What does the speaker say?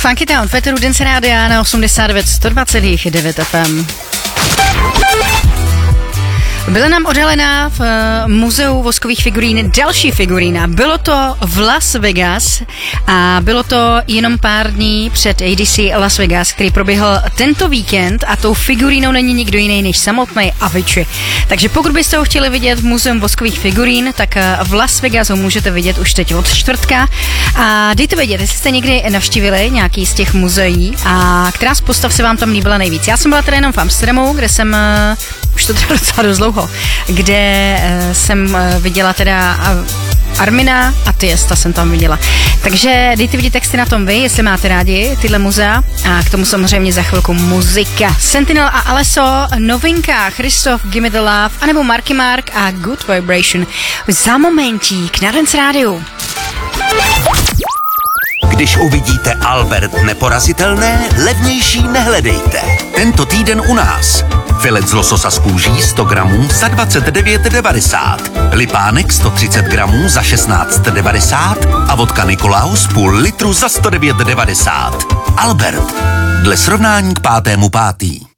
Funky Town, Petr Dance Rádia na 89 120,9 FM. Byla nám odhalená v muzeu voskových figurín další figurína. Bylo to v Las Vegas a bylo to jenom pár dní před ADC Las Vegas, který proběhl tento víkend a tou figurínou není nikdo jiný než samotný Avicii. Takže pokud byste ho chtěli vidět v muzeum voskových figurín, tak v Las Vegas ho můžete vidět už teď od čtvrtka. A dejte vědět, jestli jste někdy navštívili nějaký z těch muzeí a která z postav se vám tam líbila nejvíc. Já jsem byla teda jenom v Amsterdamu, kde jsem už to trvalo docela dost dlouho, kde jsem viděla teda Armina a Tiesta jsem tam viděla. Takže dejte vidět, jak jste na tom vy, jestli máte rádi tyhle muzea a k tomu samozřejmě za chvilku muzika. Sentinel a Alesso, novinka, Christoph, Gimme the Love, anebo Marky Mark a Good Vibration. Za momentík na Dance Rádiu. Když uvidíte Albert neporazitelné, levnější nehledejte. Tento týden u nás. Filet z lososa z kůží 100 gramů za 29,90. Lipánek 130 gramů za 16,90 a vodka Nikolaus půl litru za 109,90. Albert. Dle srovnání k 5.5.